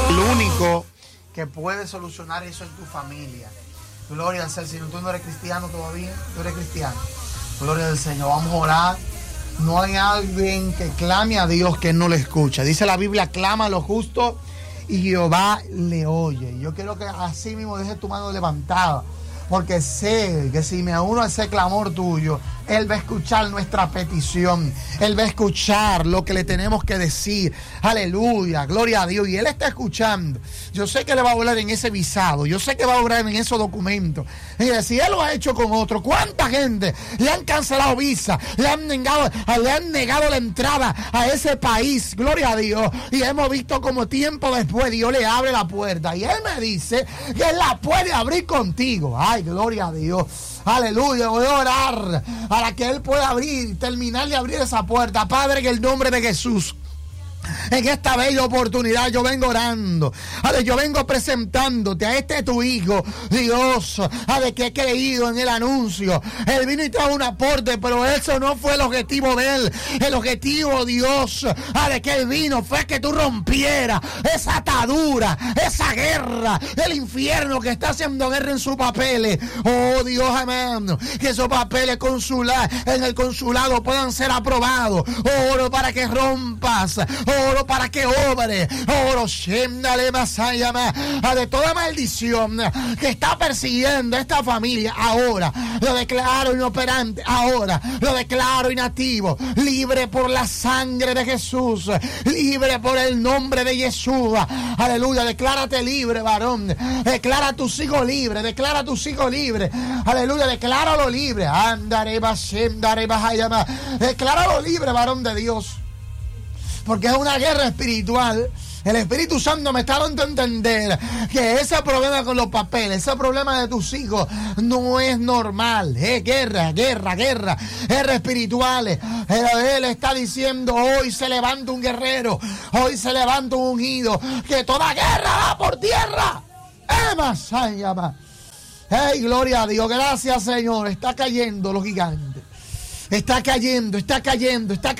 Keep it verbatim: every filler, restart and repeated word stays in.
El único que puede solucionar eso en tu familia. Gloria al Señor. Tú no eres cristiano todavía, tú eres cristiano. Gloria al Señor. Vamos a orar. No hay alguien que clame a Dios que no le escucha. Dice la Biblia, clama a los justos y Jehová le oye. Yo quiero que así mismo dejes tu mano levantada, porque sé que si me uno a ese clamor tuyo, Él va a escuchar nuestra petición. Él va a escuchar lo que le tenemos que decir. Aleluya, gloria a Dios. Y Él está escuchando. Yo sé que le va a hablar en ese visado. Yo sé que va a hablar en esos documentos. Y si Él lo ha hecho con otro, ¿cuánta gente le han cancelado visa? Le han negado, le han negado la entrada a ese país. Gloria a Dios. Y hemos visto como tiempo después Dios le abre la puerta. Y Él me dice que Él la puede abrir contigo. Ay, gloria a Dios. Aleluya, voy a orar para que Él pueda abrir, terminar de abrir esa puerta. Padre, en el nombre de Jesús, en esta bella oportunidad yo vengo orando, ale, yo vengo presentándote a este tu hijo, Dios, ale, que he creído en el anuncio. Él vino y trajo un aporte, pero eso no fue el objetivo de él. El objetivo, Dios, ale, que él vino fue que tú rompieras esa atadura, esa guerra, el infierno que está haciendo guerra en sus papeles. Oh Dios amado, que esos papeles consular en el consulado puedan ser aprobados. Oro para que rompas, oro para que obre, oro shéndale más allá más de toda maldición que está persiguiendo a esta familia. Ahora lo declaro inoperante, ahora lo declaro inactivo, libre por la sangre de Jesús, libre por el nombre de Jesús. Aleluya, declárate libre, varón, declara a tus hijos libres, declara a tus hijos libres. Aleluya, decláralo libre, andaré más, andaré más allá más, decláralo libre, varón de Dios. Porque es una guerra espiritual. El Espíritu Santo me está dando a entender que ese problema con los papeles, ese problema de tus hijos no es normal. Es guerra, guerra, guerra, guerra espirituales. Él está diciendo, hoy se levanta un guerrero, hoy se levanta un ungido, que toda guerra va por tierra. ¡Hey, gloria a Dios! Gracias, Señor. Está cayendo los gigantes. Está cayendo, está cayendo, está cayendo.